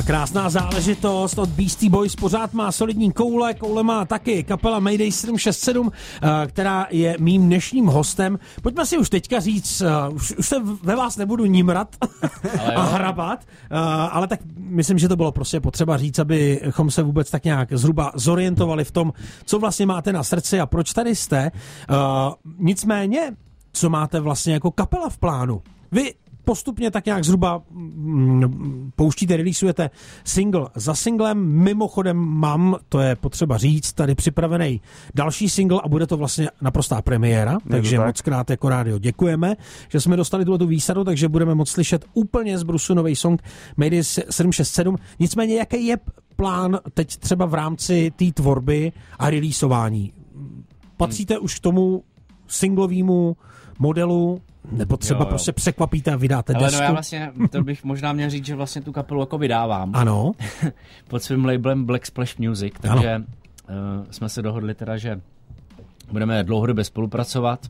Krásná záležitost od Beastie Boys, pořád má solidní koule má taky kapela Mayday 767, která je mým dnešním hostem. Pojďme si už teďka říct, už se ve vás nebudu nímrat a hrabat, ale tak myslím, že to bylo prostě potřeba říct, abychom se vůbec tak nějak zhruba zorientovali v tom, co vlastně máte na srdci a proč tady jste. Nicméně, co máte vlastně jako kapela v plánu? Vy postupně tak nějak zhruba pouštíte, releaseujete single za singlem. Mimochodem mám, to je potřeba říct, tady připravený další single a bude to vlastně naprostá premiéra, takže moc krát jako rádio děkujeme, že jsme dostali tu výsadu, takže budeme moc slyšet úplně z brusu nový song Mayday 767. Nicméně, jaký je plán teď třeba v rámci té tvorby a releaseování? Patříte už k tomu singlovému modelu, nebo třeba prostě překvapíte a vydáte desku? No já vlastně, to bych možná měl říct, že vlastně tu kapelu jako vydávám. Ano. Pod svým labelem Black Splash Music, takže jsme se dohodli teda, že budeme dlouhodobě spolupracovat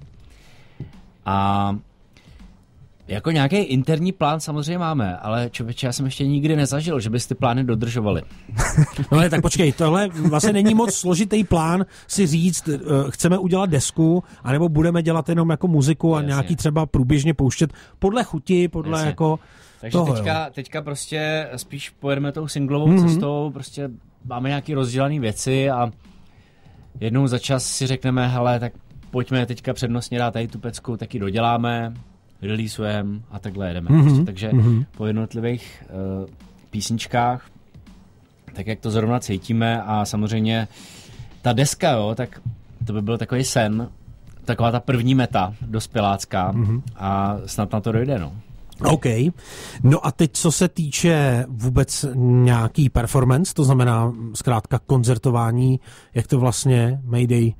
a jako nějaký interní plán samozřejmě máme, ale člověče, já jsem ještě nikdy nezažil, že bys ty plány dodržovali. No ale tak počkej, tohle vlastně není moc složitý plán si říct, chceme udělat desku, anebo budeme dělat jenom jako muziku a nějaký třeba průběžně pouštět podle chuti, podle jako takže toho, teďka prostě spíš pojedeme tou singlovou cestou, prostě máme nějaký rozdělané věci a jednou za čas si řekneme, hele, tak pojďme teďka přednostně dát tady tu pecku, taky doděláme, releaseujeme a takhle jedeme. Takže po jednotlivých písničkách, tak jak to zrovna cítíme a samozřejmě ta deska, jo, tak to by byl takový sen, taková ta první meta dospělácká a snad na to dojde, no. OK. No a teď, co se týče vůbec nějaký performance, to znamená zkrátka koncertování, jak to vlastně Mayday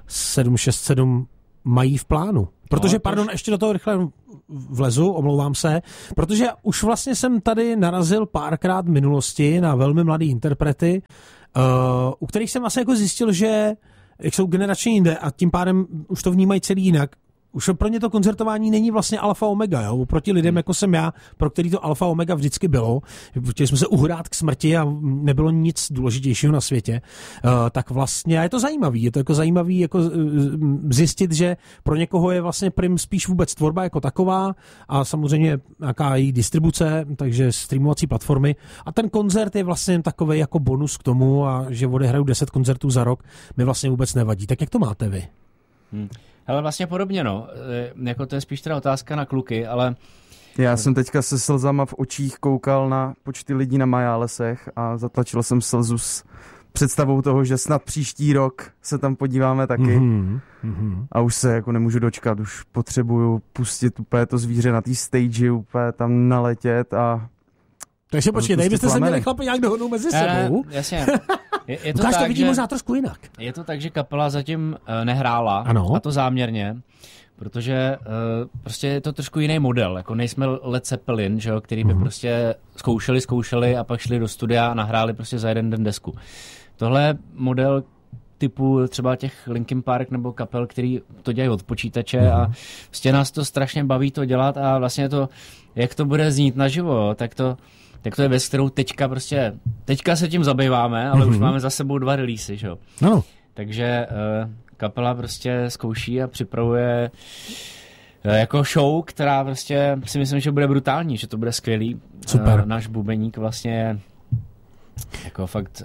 767 mají v plánu? Protože, ještě do toho rychle vlezu, omlouvám se, protože už vlastně jsem tady narazil párkrát v minulosti na velmi mladý interprety, u kterých jsem vlastně jako zjistil, že jak jsou generačně jinde a tím pádem už to vnímají celý jinak. Už pro ně to koncertování není vlastně alfa omega, jo? Oproti lidem, jako jsem já, pro který to alfa omega vždycky bylo. Chtěli jsme se uhrát k smrti a nebylo nic důležitějšího na světě. Tak vlastně je to zajímavý. Je to jako zajímavý jako zjistit, že pro někoho je vlastně prim spíš vůbec tvorba jako taková a samozřejmě nějaká její distribuce, takže streamovací platformy. A ten koncert je vlastně takový jako bonus k tomu a že odehraju 10 koncertů za rok mi vlastně vůbec nevadí. Tak jak to máte vy? Hele, vlastně podobně, no. Jako to je spíš teda otázka na kluky, ale... Já jsem teďka se slzama v očích koukal na počty lidí na Majálesech a zatlačil jsem slzu s představou toho, že snad příští rok se tam podíváme taky. A už se jako nemůžu dočkat, už potřebuju pustit úplně to zvíře na té stage, úplně tam naletět a... Takže počkej, tady byste se měli chlapi nějak dohodnout mezi sebou. Jasně. Je to Ukáž tak, to vidí možná trošku jinak. Je to tak, že kapela zatím nehrála, a to záměrně, protože prostě je to trošku jiný model, jako nejsme Led Zeppelin, že jo, který by prostě zkoušeli a pak šli do studia a nahráli prostě za jeden den desku. Tohle je model typu třeba těch Linkin Park nebo kapel, který to dělají od počítače a prostě nás to strašně baví to dělat a vlastně to, jak to bude znít naživo, tak to je věc, kterou teďka se tím zabýváme, ale už máme za sebou 2 releasy, že jo. No. Takže kapela prostě zkouší a připravuje jako show, která prostě si myslím, že bude brutální, že to bude skvělý. Super. Náš bubeník vlastně jako fakt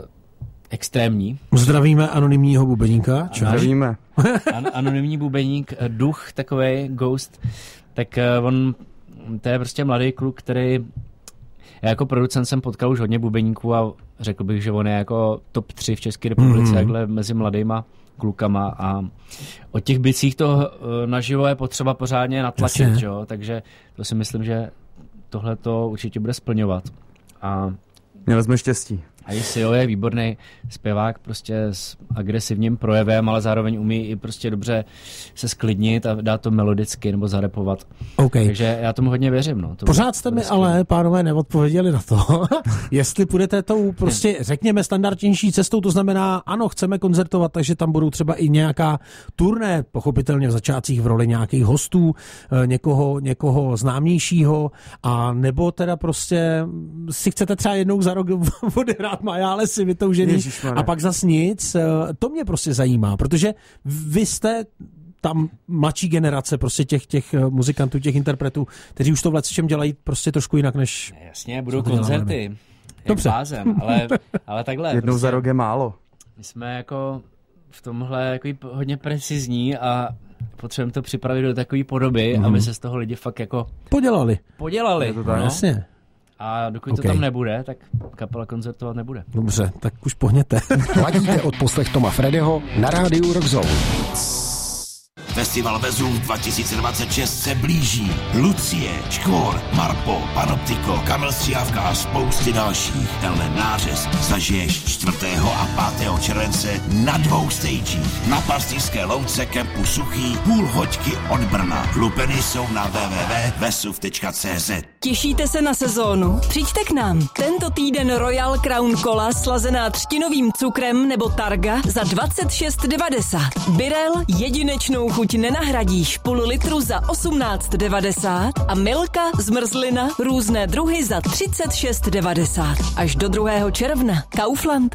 extrémní. Zdravíme anonymního bubeníka. Zdravíme. Anonymní bubeník, duch takovej, ghost, tak to je prostě mladý kluk, který já jako producent jsem potkal už hodně bubeníků a řekl bych, že on je jako top 3 v České republice, takhle mezi mladýma klukama a o těch bicích to naživo je potřeba pořádně natlačit, jo? Takže to si myslím, že tohle to určitě bude splňovat. A měli jsme štěstí. A Sio je výborný zpěvák prostě s agresivním projevem, ale zároveň umí i prostě dobře se sklidnit a dát to melodicky nebo zarepovat. Okay. Takže já tomu hodně věřím. No. Pořád jste mi ale, pánové, neodpověděli na to, jestli půjdete tou prostě, řekněme, standardnější cestou, to znamená, ano, chceme koncertovat, takže tam budou třeba i nějaká turné, pochopitelně v začátcích v roli nějakých hostů, někoho známějšího, a nebo teda prostě si chcete třeba jednou za rok odehrát Majále si vytoužený a pak zas nic. To mě prostě zajímá, protože vy jste tam mladší generace prostě těch muzikantů, těch interpretů, kteří už to v lecčem dělají prostě trošku jinak než... Jasně, budou koncerty. Dobře. Blázen, ale takhle. Jednou prostě, za rok je málo. My jsme jako v tomhle jako hodně precizní a potřebujeme to připravit do takové podoby, aby se z toho lidi fakt jako... Podělali. Je to tak? No. Jasně. A dokud to tam nebude, tak kapela koncertovat nebude. Dobře, tak už pohněte. Ladíte odposlech Toma Fredyho na rádiu Rock Zone. Festival Vezuv 2026 se blíží. Lucie, Škvor, Marpo, Panoptiko, Kamil Stříhavka a spousty dalších. Tenhle nářez zažiješ 4. a 5. července na 2 stagích. Na Pastýřské louce kempu Suchý, půl hoďky od Brna. Lupeny jsou na www.vesuv.cz. Těšíte se na sezónu? Přijďte k nám. Tento týden Royal Crown Cola slazená třtinovým cukrem nebo Targa za 26,90. Birel jedinečnou chuť nenahradíš, půl litru za 18,90 a Milka, zmrzlina, různé druhy za 36,90. Až do 2. června. Kaufland.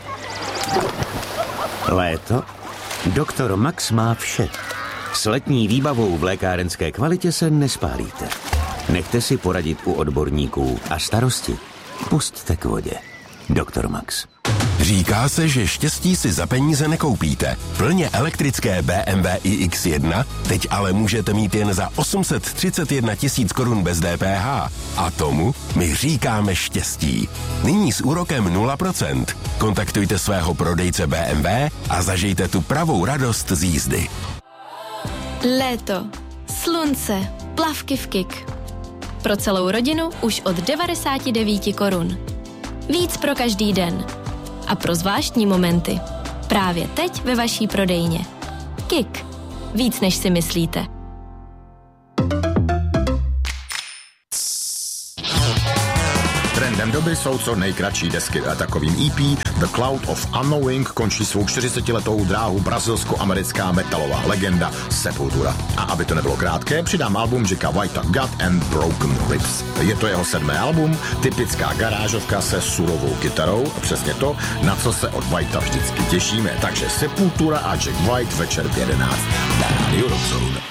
Léto? Doktor Max má vše. S letní výbavou v lékárenské kvalitě se nespálíte. Nechte si poradit u odborníků a starosti pusťte k vodě. Doktor Max. Říká se, že štěstí si za peníze nekoupíte. Plně elektrické BMW iX1 teď ale můžete mít jen za 831 000 korun bez DPH. A tomu my říkáme štěstí. Nyní s úrokem 0%. Kontaktujte svého prodejce BMW a zažijte tu pravou radost z jízdy. Léto, slunce, plavky v Kik. Pro celou rodinu už od 99 korun. Víc pro každý den. A pro zvláštní momenty. Právě teď ve vaší prodejně. Kik. Víc než si myslíte. Trendem doby jsou co nejkratší desky a takovým EP The Cloud of Unknowing končí svou 40letou dráhu brazilsko-americká metalová legenda Sepultura. A aby to nebylo krátké, přidám album Jacka Whitea God and Broken Ribs. Je to jeho 7. album, typická garážovka se surovou kytarou, přesně to, na co se od Whitea vždycky těšíme. Takže Sepultura a Jack White večer v 11 na Radio Rock Zone.